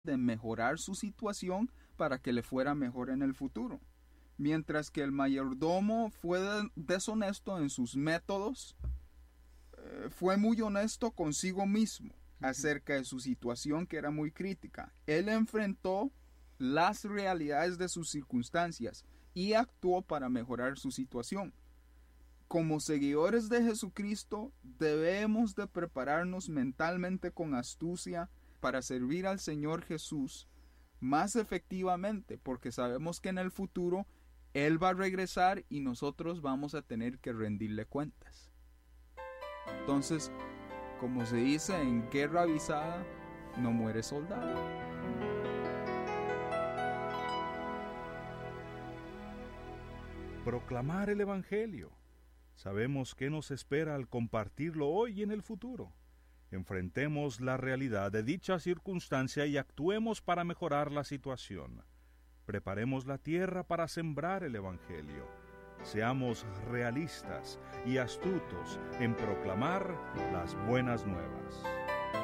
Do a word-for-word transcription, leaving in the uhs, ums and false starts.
de mejorar su situación para que le fuera mejor en el futuro. Mientras que el mayordomo fue deshonesto en sus métodos, eh, fue muy honesto consigo mismo acerca de su situación, que era muy crítica. Él enfrentó las realidades de sus circunstancias y actuó para mejorar su situación. Como seguidores de Jesucristo, debemos de prepararnos mentalmente con astucia para servir al Señor Jesús más efectivamente, porque sabemos que en el futuro Él va a regresar y nosotros vamos a tener que rendirle cuentas. Entonces, como se dice, en guerra avisada no muere soldado. Proclamar el Evangelio. Sabemos qué nos espera al compartirlo hoy y en el futuro. Enfrentemos la realidad de dicha circunstancia y actuemos para mejorar la situación. Preparemos la tierra para sembrar el Evangelio. Seamos realistas y astutos en proclamar las buenas nuevas.